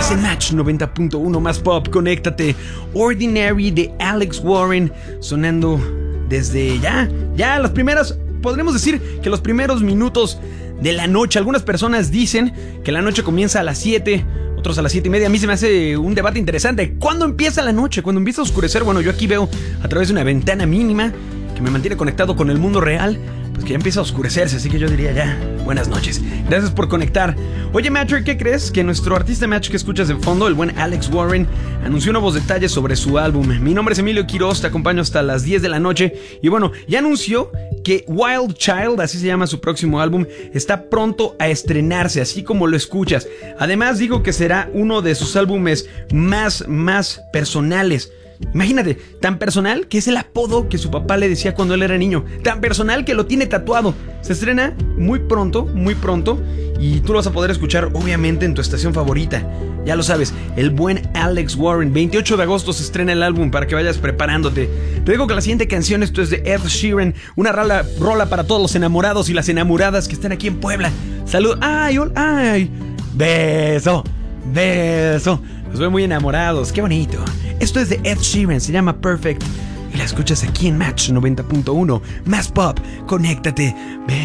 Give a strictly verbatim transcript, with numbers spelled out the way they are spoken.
Estás en Match noventa punto uno más pop, conéctate. Ordinary de Alex Warren sonando desde ya, ya las primeras, podremos decir que los primeros minutos de la noche. Algunas personas dicen que la noche comienza a las siete, otros a las siete y media. A mí se me hace un debate interesante. ¿Cuándo empieza la noche? ¿Cuándo empieza a oscurecer? Bueno, yo aquí veo a través de una ventana mínima que me mantiene conectado con el mundo real, pues que ya empieza a oscurecerse, así que yo diría ya, buenas noches. Gracias por conectar. Oye, Matcher, ¿qué crees? Que nuestro artista Match que escuchas de fondo, el buen Alex Warren, anunció nuevos detalles sobre su álbum. Mi nombre es Emilio Quiroz, te acompaño hasta las diez de la noche. Y bueno, ya anunció que Wild Child, así se llama su próximo álbum, está pronto a estrenarse, así como lo escuchas. Además, dijo que será uno de sus álbumes más, más personales. Imagínate, tan personal que es el apodo que su papá le decía cuando él era niño. Tan personal que lo tiene tatuado. Se estrena muy pronto, muy pronto. Y tú lo vas a poder escuchar obviamente en tu estación favorita. Ya lo sabes, el buen Alex Warren. veintiocho de agosto se estrena el álbum para que vayas preparándote. Te digo que la siguiente canción, esto es de Ed Sheeran. Una rola, rola para todos los enamorados y las enamoradas que están aquí en Puebla. Salud, ay, ay, beso, beso. Los veo muy enamorados, qué bonito. Esto es de Ed Sheeran, se llama Perfect. Y la escuchas aquí en Match noventa punto uno. Más pop, conéctate. Ve.